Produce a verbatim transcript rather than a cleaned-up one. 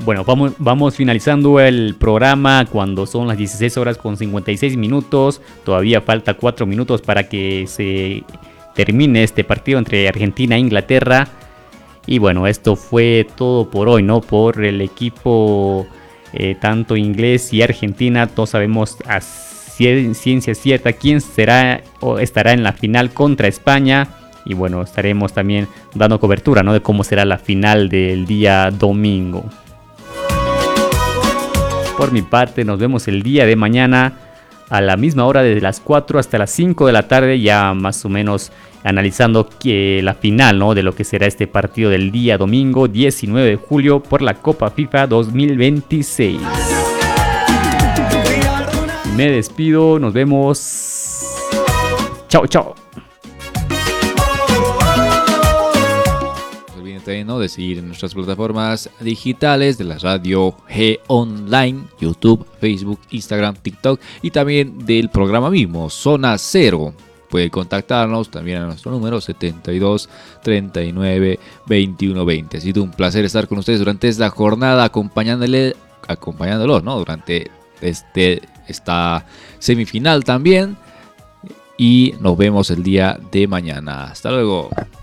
Bueno, vamos, vamos finalizando el programa cuando son las dieciséis horas con cincuenta y seis minutos. Todavía falta cuatro minutos para que se termine este partido entre Argentina e Inglaterra. Y bueno, esto fue todo por hoy, ¿no? Por el equipo eh, tanto inglés y Argentina. Todos sabemos a ciencia cierta quién será o estará en la final contra España. Y bueno, estaremos también dando cobertura, ¿no? De cómo será la final del día domingo. Por mi parte, nos vemos el día de mañana a la misma hora, desde las cuatro hasta las cinco de la tarde, ya más o menos analizando que la final, ¿no? De lo que será este partido del día domingo diecinueve de julio por la Copa FIFA dos mil veintiséis. Me despido, nos vemos. Chao, chao. También, ¿no? De seguir en nuestras plataformas digitales de la radio G Online, YouTube, Facebook, Instagram, TikTok y también del programa mismo, Zona Cero. Pueden contactarnos también a nuestro número setenta y dos, treinta y nueve, veintiuno, veinte. Ha sido un placer estar con ustedes durante esta jornada, acompañándole, acompañándolos, ¿no? Durante este, esta semifinal también. Y nos vemos el día de mañana. Hasta luego.